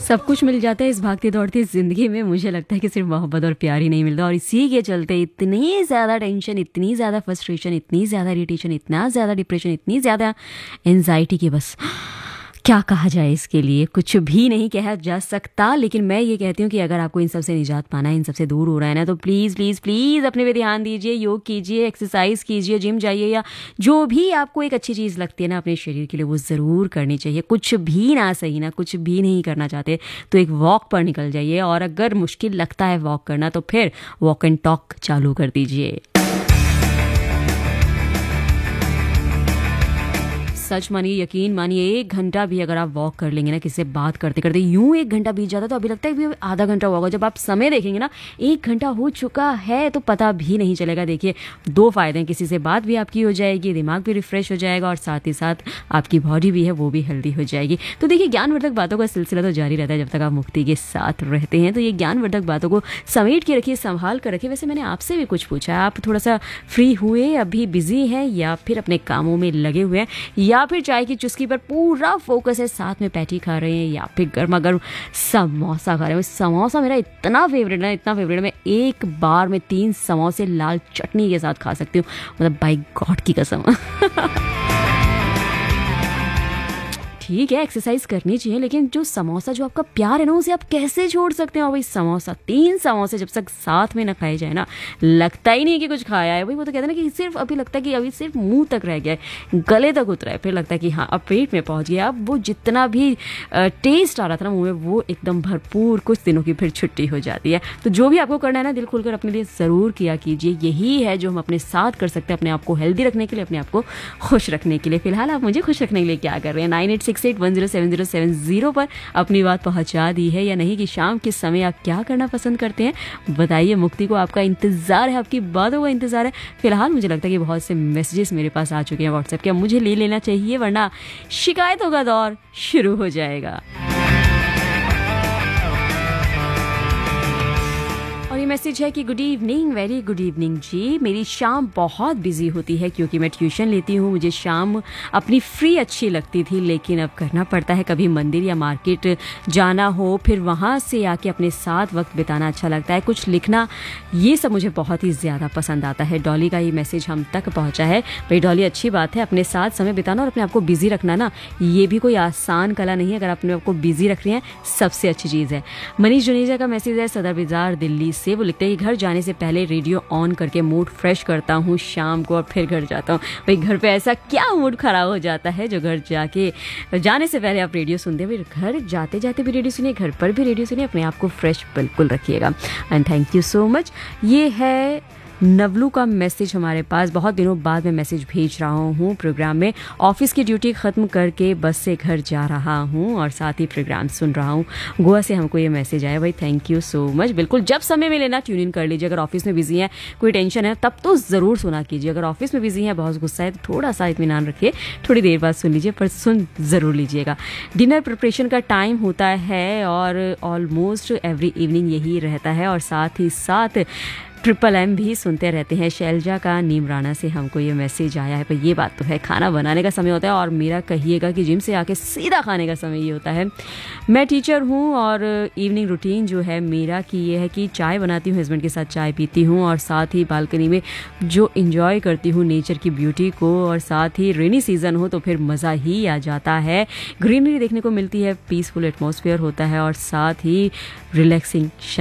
सब कुछ मिल जाता है इस भागती दौड़ती ज़िंदगी में। मुझे लगता है कि सिर्फ मोहब्बत और प्यार ही नहीं मिलता, और इसी के चलते इतनी ज़्यादा टेंशन, इतनी ज़्यादा फ्रस्ट्रेशन, इतनी ज़्यादा इरिटेशन, इतना ज़्यादा डिप्रेशन, इतनी ज़्यादा एंजाइटी की बस क्या कहा जाए। इसके लिए कुछ भी नहीं कहा जा सकता। लेकिन मैं ये कहती हूँ कि अगर आपको इन सब से निजात पाना है, इन सब से दूर हो रहा है ना, तो प्लीज़ प्लीज़ प्लीज़ अपने पे ध्यान दीजिए। योग कीजिए, एक्सरसाइज कीजिए, जिम जाइए, या जो भी आपको एक अच्छी चीज़ लगती है ना अपने शरीर के लिए, वो ज़रूर करनी चाहिए। कुछ भी ना सही ना, कुछ भी नहीं करना चाहते तो एक वॉक पर निकल जाइए, और अगर मुश्किल लगता है वॉक करना तो फिर वॉक एंड टॉक चालू कर दीजिए। सच मानिए, यकीन मानिए, 1 घंटा भी अगर आप वॉक कर लेंगे ना, किसी से बात करते करते यूं 1 घंटा बीत जाता है तो अभी लगता है कि आधा घंटा हुआ होगा। जब आप समय देखेंगे ना 1 घंटा हो चुका है तो पता भी नहीं चलेगा। देखिए, 2 फायदे हैं, किसी से बात भी आपकी हो जाएगी, दिमाग भी रिफ्रेश हो जाएगा, और साथ ही साथ आपकी बॉडी भी है वो भी हेल्दी हो जाएगी। तो देखिए, ज्ञानवर्धक बातों का सिलसिला तो जारी रहता है जब तक आप मुक्ति के साथ रहते हैं। तो ये ज्ञानवर्धक बातों को समेट के रखिए, संभाल कर रखिए। वैसे मैंने आपसे भी कुछ पूछा है, आप थोड़ा सा फ्री हुए, अभी बिजी हैं, या फिर अपने कामों में लगे हुए हैं, या फिर चाय की चुस्की पर पूरा फोकस है, साथ में पैटी खा रहे हैं, या फिर गर्मा गर्म समोसा खा रहे हैं। समोसा मेरा इतना फेवरेट है, इतना फेवरेट है, मैं एक बार में 3 समोसे लाल चटनी के साथ खा सकती हूँ, मतलब बाय गॉड की कसम। ठीक है, एक्सरसाइज करनी चाहिए, लेकिन जो समोसा, जो आपका प्यार है ना, उसे आप कैसे छोड़ सकते हैं। और भाई समोसा, 3 समोसे जब तक साथ में ना खाए जाए ना, लगता ही नहीं कि कुछ खाया है। भाई वो तो कहते हैं ना कि सिर्फ अभी लगता है कि अभी सिर्फ मुंह तक रह गया है, गले तक उतरा है, फिर लगता है कि हाँ अब पेट में पहुंच गया। अब वो जितना भी टेस्ट आ रहा था ना मुंह में, वो एकदम भरपूर, कुछ दिनों की फिर छुट्टी हो जाती है। तो जो भी आपको करना है ना, दिल खोलकर अपने लिए ज़रूर किया कीजिए। यही है जो हम अपने साथ कर सकते हैं, अपने आप को हेल्दी रखने के लिए, अपने आप को खुश रखने के लिए। फिलहाल आप मुझे खुश रखने के लिए क्या कर रहे हैं? 9868107070 पर अपनी बात पहुंचा दी है या नहीं, कि शाम के समय आप क्या करना पसंद करते हैं? बताइए। मुक्ति को आपका इंतजार है, आपकी बातों का इंतजार है। फिलहाल मुझे लगता है कि बहुत से मैसेजेस मेरे पास आ चुके हैं व्हाट्सएप के, अब मुझे ले लेना चाहिए, वरना शिकायतों का दौर शुरू हो जाएगा। और ये मैसेज है कि good evening, very good evening जी। मेरी शाम बहुत बिजी होती है क्योंकि मैं ट्यूशन लेती हूँ। मुझे शाम अपनी फ्री अच्छी लगती थी, लेकिन अब करना पड़ता है। कभी मंदिर या मार्केट जाना हो, फिर वहाँ से आके अपने साथ वक्त बिताना अच्छा लगता है। कुछ लिखना, ये सब मुझे बहुत ही ज़्यादा पसंद आता है। डॉली का ये मैसेज हम तक पहुँचा है। भाई डॉली, अच्छी बात है, अपने साथ समय बिताना और अपने आप को बिजी रखना ना, ये भी कोई आसान कला नहीं है। अगर अपने आप को बिजी रख रहे हैं, सबसे अच्छी चीज़ है। मनीष जुनेजा का मैसेज है सदर बाजार दिल्ली से। वो लिखते हैं कि घर जाने से पहले रेडियो ऑन करके मूड फ्रेश करता हूँ शाम को, और फिर घर जाता हूँ। भाई घर पे ऐसा क्या मूड खराब हो जाता है जो घर जाने से पहले आप रेडियो सुनते हैं? भाई घर जाते जाते भी रेडियो सुनिए, घर पर भी रेडियो सुनिए, अपने आप को फ्रेश बिल्कुल रखिएगा। And thank you so much. ये है नवलू का मैसेज हमारे पास। बहुत दिनों बाद मैं मैसेज भेज रहा हूँ प्रोग्राम में। ऑफिस की ड्यूटी ख़त्म करके बस से घर जा रहा हूँ और साथ ही प्रोग्राम सुन रहा हूँ। गोवा से हमको ये मैसेज आया। भाई थैंक यू सो मच। बिल्कुल, जब समय मिले ना ट्यून इन कर लीजिए। अगर ऑफिस में बिजी हैं, कोई टेंशन है, तब तो ज़रूर सुना कीजिए। अगर ऑफिस में बिजी हैं, बहुत गुस्सा है, तो थोड़ा सा इत्मीनान रखिए, थोड़ी देर बाद सुन लीजिए, पर सुन ज़रूर लीजिएगा। डिनर प्रिपरेशन का टाइम होता है और ऑलमोस्ट एवरी इवनिंग यही रहता है, और साथ ही साथ ट्रिपल एम भी सुनते रहते हैं। शैलजा का नीमराना से हमको ये मैसेज आया है। पर ये बात तो है, खाना बनाने का समय होता है, और मेरा कहिएगा कि जिम से आके सीधा खाने का समय ये होता है। मैं टीचर हूँ और इवनिंग रूटीन जो है मेरा कि ये है कि चाय बनाती हूँ, हस्बैंड के साथ चाय पीती हूँ, और साथ ही बालकनी में जो इंजॉय करती हूँ नेचर की ब्यूटी को, और साथ ही रेनी सीज़न हो तो फिर मज़ा ही आ जाता है। ग्रीनरी देखने को मिलती है, पीसफुल एटमॉस्फेयर होता है, और साथ ही रिलैक्सिंग